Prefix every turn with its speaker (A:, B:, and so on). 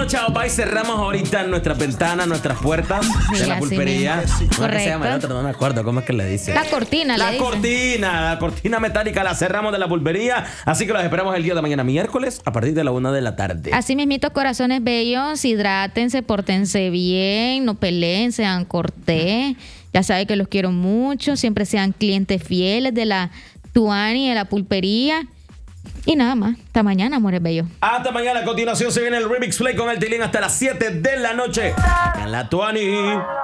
A: Chao Pay, cerramos ahorita nuestras ventanas, nuestras puertas de la pulpería. ¿Cómo es que se llama el otro? No me acuerdo. ¿Cómo es que le dice?
B: La cortina,
A: La cortina metálica la cerramos de la pulpería. Así que los esperamos el día de mañana, miércoles, a partir de la 1 de la tarde.
B: Así mismito, corazones bellos, hidrátense, pórtense bien, no peleen, sean cortés. Ya saben que los quiero mucho, siempre sean clientes fieles de la Tuani, de la pulpería. Y nada más. Hasta mañana, amores bellos.
A: Hasta mañana. A continuación se viene el Remix Play con el Tilín hasta las 7 de la noche en la Tuani.